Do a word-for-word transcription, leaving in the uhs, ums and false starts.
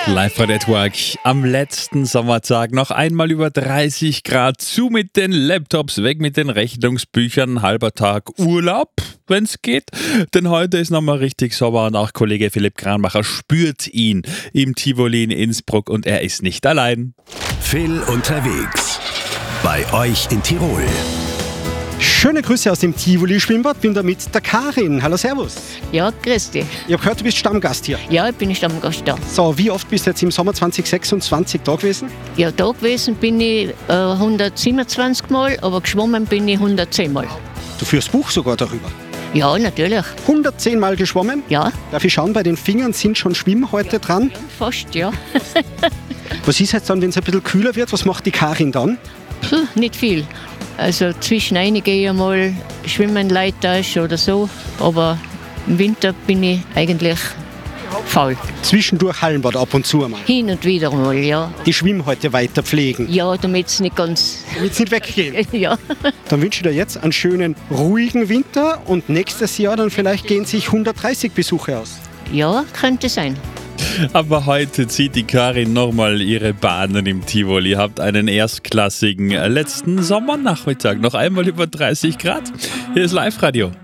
Live von Network am letzten Sommertag noch einmal über dreißig Grad, zu mit den Laptops, weg mit den Rechnungsbüchern, halber Tag Urlaub, wenn's geht. Denn heute ist nochmal richtig Sommer und auch Kollege Philipp Kranmacher spürt ihn im Tivoli in Innsbruck und er ist nicht allein. Phil unterwegs, bei euch in Tirol. Schöne Grüße aus dem Tivoli-Schwimmbad, bin da mit der Karin. Hallo, servus. Ja, grüß dich. Ich habe gehört, du bist Stammgast hier. Ja, ich bin Stammgast da. So, wie oft bist du jetzt im Sommer zwanzig sechsundzwanzig da gewesen? Ja, da gewesen bin ich äh, hundertsiebenundzwanzig Mal, aber geschwommen bin ich hundertzehn Mal. Du führst Buch sogar darüber. Ja, natürlich. hundertzehn Mal geschwommen? Ja. Darf ich schauen, bei den Fingern sind schon Schwimmhäute dran. Fast, ja. Was ist jetzt dann, wenn es ein bisschen kühler wird? Was macht die Karin dann? Puh, nicht viel. Also zwischen gehe ich mal schwimmen, Leittasche oder so, aber im Winter bin ich eigentlich faul. Zwischendurch Hallenbad ab und zu mal. Hin und wieder mal, ja. Die Schwimmhäute weiter pflegen. Ja, damit es nicht ganz... Damit es nicht weggeht. Ja. Dann wünsche ich dir jetzt einen schönen, ruhigen Winter und nächstes Jahr dann vielleicht gehen sich hundertdreißig Besuche aus. Ja, könnte sein. Aber heute zieht die Karin nochmal ihre Bahnen im Tivoli. Habt einen erstklassigen letzten Sommernachmittag. Noch einmal über dreißig Grad. Hier ist Live-Radio.